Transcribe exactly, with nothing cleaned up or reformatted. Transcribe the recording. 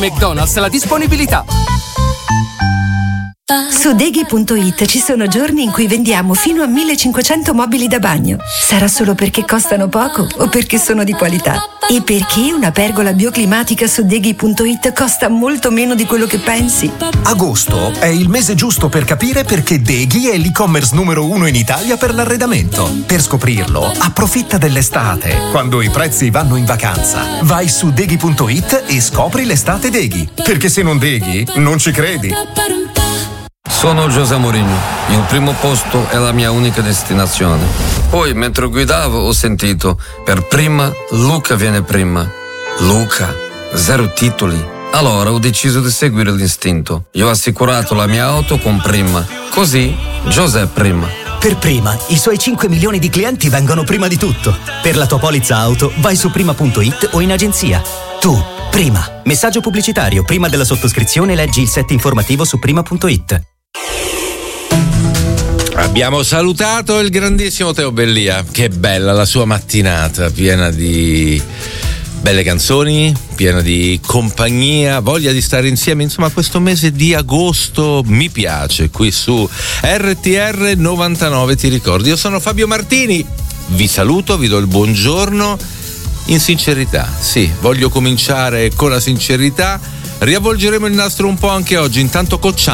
McDonald's la disponibilità. Su Deghi punto it ci sono giorni in cui vendiamo fino a millecinquecento mobili da bagno. Sarà solo perché costano poco o perché sono di qualità? E perché una pergola bioclimatica su Deghi punto it costa molto meno di quello che pensi? Agosto è il mese giusto per capire perché Deghi è l'e-commerce numero uno in Italia per l'arredamento. Per scoprirlo, approfitta dell'estate, quando i prezzi vanno in vacanza. Vai su Deghi punto it e scopri l'estate Deghi. Perché se non Deghi, non ci credi. Sono José Mourinho, il primo posto è la mia unica destinazione. Poi, mentre guidavo, ho sentito, per prima, Luca viene prima. Luca, zero titoli. Allora ho deciso di seguire l'istinto. Io ho assicurato la mia auto con Prima. Così, José prima. Per Prima, i suoi cinque milioni di clienti vengono prima di tutto. Per la tua polizza auto, vai su prima punto it o in agenzia. Tu, Prima. Messaggio pubblicitario. Prima della sottoscrizione leggi il set informativo su prima punto it. Abbiamo salutato il grandissimo Teo Bellia. Che bella la sua mattinata, piena di belle canzoni, piena di compagnia, voglia di stare insieme. Insomma, questo mese di agosto mi piace qui su R T R novantanove. Ti ricordi, io sono Fabio Martini, vi saluto, vi do il buongiorno in sincerità. Sì, voglio cominciare con la sincerità. Riavvolgeremo il nastro un po' anche oggi. Intanto Cocciano